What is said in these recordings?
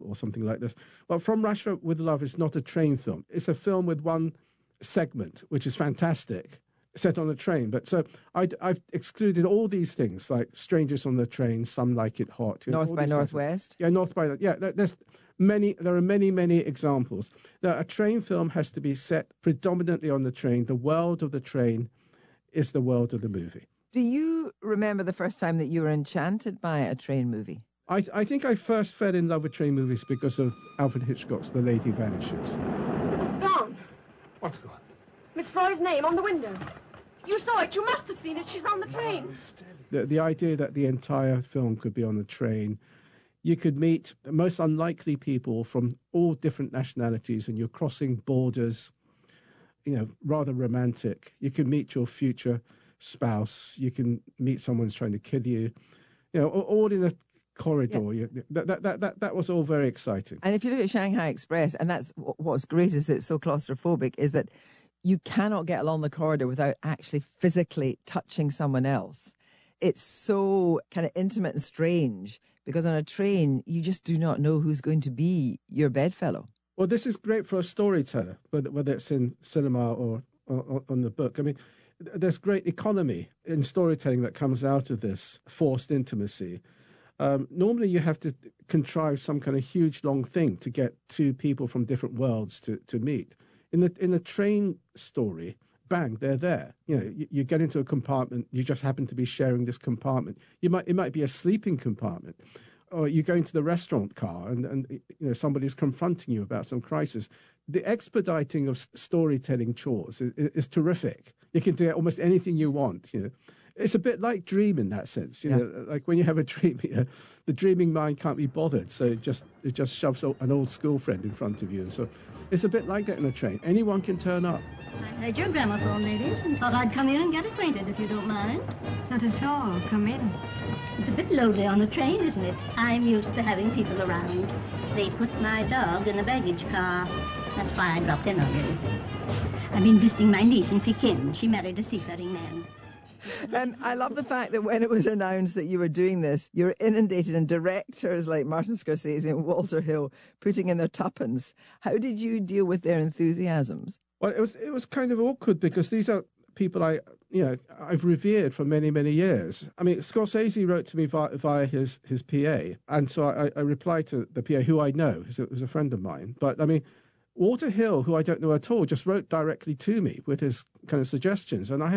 or something like this. Well, From Russia with Love is not a train film. It's a film with one segment, which is fantastic, set on a train. But so I've excluded all these things, like Strangers on the Train, Some Like It Hot. North by Northwest. Yeah, North by... Yeah, there are many examples. That a train film has to be set predominantly on the train. The world of the train is the world of the movie. Do you remember the first time that you were enchanted by a train movie? I think I first fell in love with train movies because of Alfred Hitchcock's The Lady Vanishes. It's gone. What's gone? Miss Froy's name on the window. You saw it. You must have seen it. She's on the train. The idea that the entire film could be on the train, you could meet the most unlikely people from all different nationalities, and you're crossing borders, rather romantic. You can meet your future spouse. You can meet someone who's trying to kill you, all in a corridor. Yeah. That was all very exciting. And if you look at Shanghai Express, and that's what's great is it's so claustrophobic, is that you cannot get along the corridor without actually physically touching someone else. It's so kind of intimate and strange, because on a train, you just do not know who's going to be your bedfellow. Well, this is great for a storyteller, whether it's in cinema or on the book. I mean, there's great economy in storytelling that comes out of this forced intimacy. Normally, you have to contrive some kind of huge, long thing to get two people from different worlds to meet. In the train story, bang, they're there. You get into a compartment. You just happen to be sharing this compartment. It might be a sleeping compartment, or you go into the restaurant car and somebody's confronting you about some crisis. The expediting of storytelling chores is terrific. You can do almost anything you want. It's a bit like Dream in that sense. Like when you have a dream, the dreaming mind can't be bothered, so it just shoves an old school friend in front of you. So it's a bit like that in a train. Anyone can turn up. I heard your gramophone, ladies, and thought I'd come in and get acquainted, if you don't mind. Not at all. Come in. It's a bit lonely on a train, isn't it? I'm used to having people around. They put my dog in the baggage car. That's why I dropped in on you. I've been visiting my niece in Pekin. She married a seafaring man. And I love the fact that when it was announced that you were doing this, you were inundated in directors like Martin Scorsese and Walter Hill putting in their tuppence. How did you deal with their enthusiasms? Well, it was kind of awkward because these are people I've revered for many years. I mean, Scorsese wrote to me via his PA, and so I replied to the PA, who I know, it was a friend of mine. But I mean, Walter Hill, who I don't know at all, just wrote directly to me with his kind of suggestions, and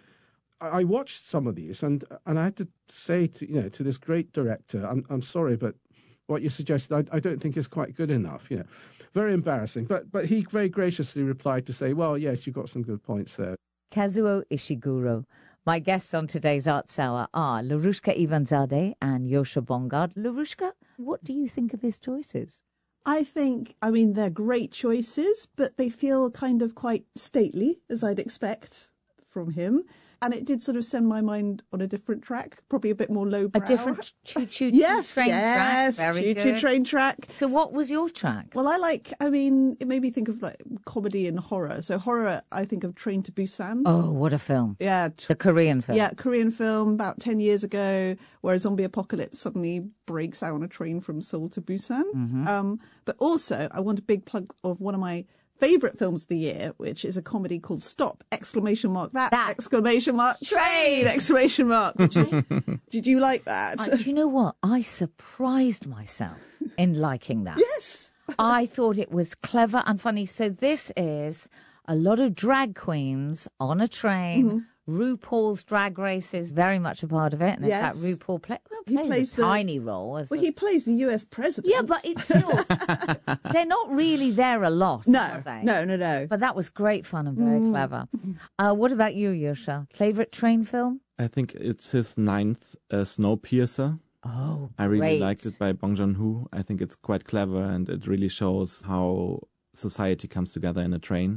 I watched some of these, and I had to say to this great director, I'm sorry, but what you suggested I don't think is quite good enough. Very embarrassing. But he very graciously replied to say, well, yes, you got some good points there. Kazuo Ishiguro. My guests on today's Arts Hour are Larushka Ivanzadeh and Yosha Bongard. Larushka, what do you think of his choices? I mean, they're great choices, but they feel kind of quite stately, as I'd expect from him. And it did sort of send my mind on a different track, probably a bit more lowbrow. A different choo-choo train track? Yes, choo-choo train track. So what was your track? Well, it made me think of like comedy and horror. So horror, I think of Train to Busan. Oh, what a film. Yeah. The Korean film. Yeah, Korean film about 10 years ago, where a zombie apocalypse suddenly breaks out on a train from Seoul to Busan. Mm-hmm. But also, I want a big plug of one of my favourite films of the year, which is a comedy called Stop! Exclamation mark that exclamation mark train exclamation mark. Did you like that? Do you know what? I surprised myself in liking that. Yes. I thought it was clever and funny. So this is a lot of drag queens on a train. Mm-hmm. RuPaul's Drag Race is very much a part of it. And yes. in fact, RuPaul plays a tiny role. He plays the US president. Yeah, but it's still... they're not really there a lot, are they? No. But that was great fun and very clever. What about you, Yosha? Favourite train film? I think it's his 9th, Snowpiercer. Oh, I really great. liked it by Bong Joon-ho. I think it's quite clever and it really shows how society comes together in a train.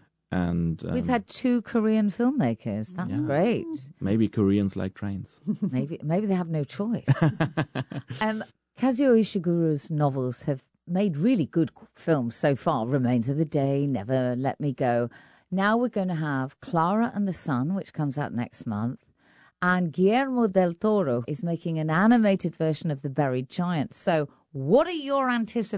And we've had 2 Korean filmmakers. That's great. Maybe Koreans like trains. Maybe they have no choice. Kazuo Ishiguro's novels have made really good films so far. Remains of the Day, Never Let Me Go. Now we're going to have Clara and the Sun, which comes out next month. And Guillermo del Toro is making an animated version of The Buried Giant. So what are your anticipations?